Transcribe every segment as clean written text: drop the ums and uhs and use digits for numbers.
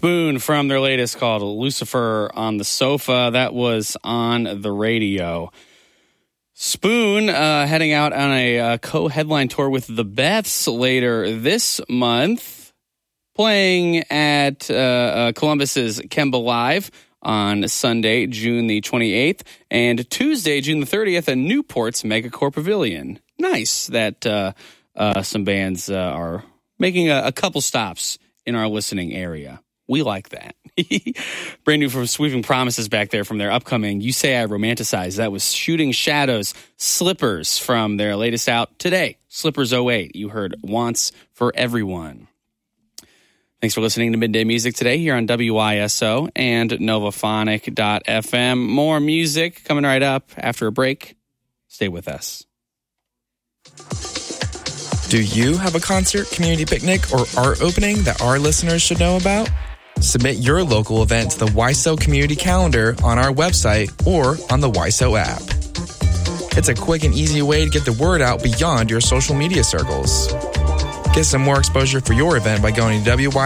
Spoon from their latest called Lucifer on the Sofa. That was on the radio. Spoon heading out on a co-headline tour with the Beths later this month, playing at Columbus's Kemba Live on Sunday, June the 28th, and Tuesday, June the 30th, at Newport's Megacorp Pavilion. Nice that some bands are making a couple stops in our listening area. We like that. Brand new from Sweeping Promises back there from their upcoming You Say I Romanticize. That was Shooting Shadows. Slippers from their latest out today, Slippers 08. You heard Wants for Everyone. Thanks for listening to Midday Music today here on WISO and Novaphonic.fm. More music coming right up after a break. Stay with us. Do you have a concert, community picnic, or art opening that our listeners should know about? Submit your local event to the WISO community calendar on our website or on the WISO app. It's a quick and easy way to get the word out beyond your social media circles. Get some more exposure for your event by going to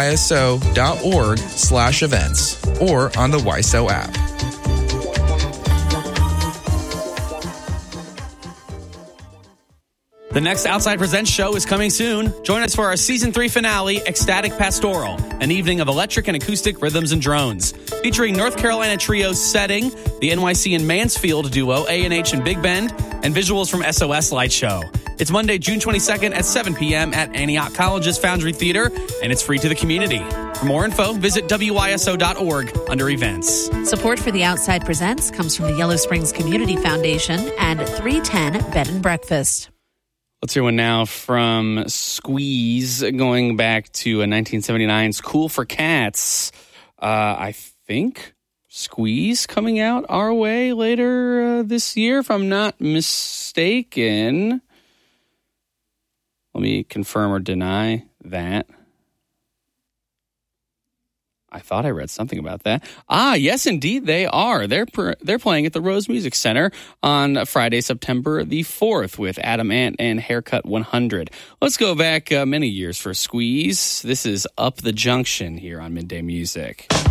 WISO.org/events or on the WISO app. The next Outside Presents show is coming soon. Join us for our Season 3 finale, Ecstatic Pastoral, an evening of electric and acoustic rhythms and drones. Featuring North Carolina trio Setting, the NYC and Mansfield duo A&H and Big Bend, and visuals from SOS Light Show. It's Monday, June 22nd at 7 p.m. at Antioch College's Foundry Theater, and it's free to the community. For more info, visit WISO.org under events. Support for the Outside Presents comes from the Yellow Springs Community Foundation and 310 Bed and Breakfast. Let's hear one now from Squeeze, going back to 1979's Cool for Cats. I think Squeeze coming out our way later this year, if I'm not mistaken. Let me confirm or deny that. I thought I read something about that. Yes, indeed, they are. They're playing at the Rose Music Center on Friday, September the 4th with Adam Ant and Haircut 100. Let's go back many years for Squeeze. This is Up the Junction here on Midday Music.